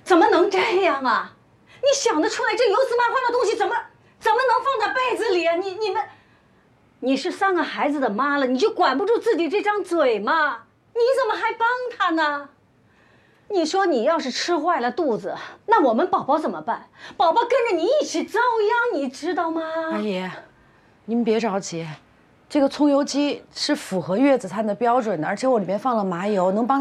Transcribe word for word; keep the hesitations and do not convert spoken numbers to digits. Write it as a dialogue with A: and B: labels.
A: 怎么能这样啊？你想得出来这油渍漫画的东西怎么怎么能放在被子里啊？你你们，你是三个孩子的妈了，你就管不住自己这张嘴吗？你怎么还帮他呢？你说你要是吃坏了肚子，那我们宝宝怎么办？宝宝跟着你一起遭殃，你知道吗？
B: 阿姨，您别着急，这个葱油鸡是符合月子餐的标准的，而且我里面放了麻油，能帮。